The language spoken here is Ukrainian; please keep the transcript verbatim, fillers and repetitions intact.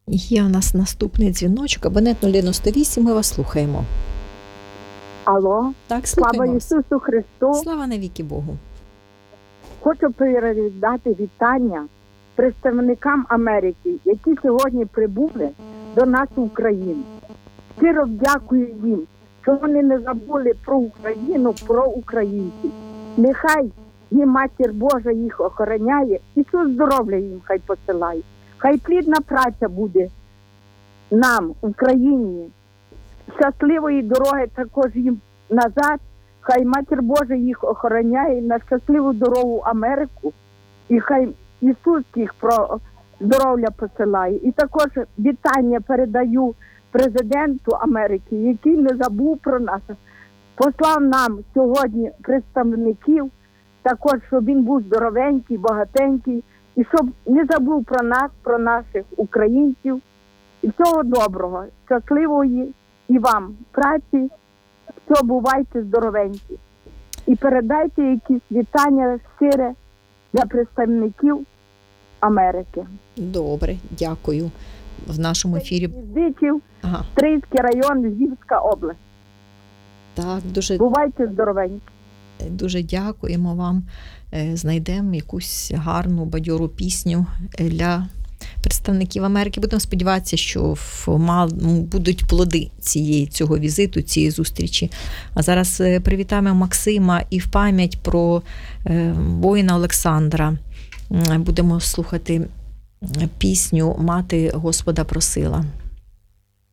Є у нас наступний дзвіночок, абонент нуль дев'яносто вісім, ми вас слухаємо. Алло, Так, слава слухаємо вас. Ісусу Христу. Слава навіки Богу. Хочу передати вітання представникам Америки, які сьогодні прибули до нас в Україну. Щиро дякую їм, що вони не забули про Україну, про українців. Нехай їм Матір Божа їх охороняє, Ісус здоров'я їм хай посилає. Хай плідна праця буде нам, Україні. Щасливої дороги також їм назад. Хай Матір Божа їх охороняє на щасливу дорогу Америку. І хай Ісус їх про здоров'я посилає. І також вітання передаю президенту Америки, який не забув про нас. Послав нам сьогодні представників, також, щоб він був здоровенький, багатенький, і щоб не забув про нас, про наших українців. І всього доброго, щасливої і вам праці, все, бувайте здоровенькі. І передайте якісь вітання щире для представників Америки. Добре, дякую. В нашому ефірі. Здичів, Ага. Стрийський район, Львівська область. Так, дуже, Бувайте здоровенькі. дуже дякуємо вам. Е, Знайдемо якусь гарну, бадьору пісню для представників Америки. Будемо сподіватися, що в мал будуть плоди цієї цього візиту, цієї зустрічі. А зараз е, привітаємо Максима і в пам'ять про е, воїна Олександра. М, Будемо слухати пісню «Мати Господа просила».